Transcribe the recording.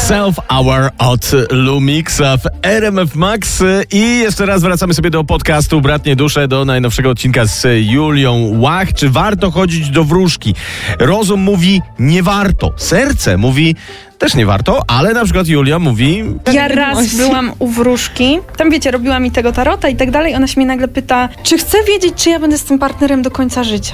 Self-Hour od Lumixa w RMF Max. I jeszcze raz wracamy sobie do podcastu Bratnie Dusze, do najnowszego odcinka z Julią Łach. Czy warto chodzić do wróżki? Rozum mówi nie warto. Serce mówi też nie warto, ale na przykład Julia mówi... Ja raz byłam u wróżki, tam wiecie, robiła mi tego tarota i tak dalej. Ona się mnie nagle pyta, czy chcę wiedzieć, czy ja będę z tym partnerem do końca życia.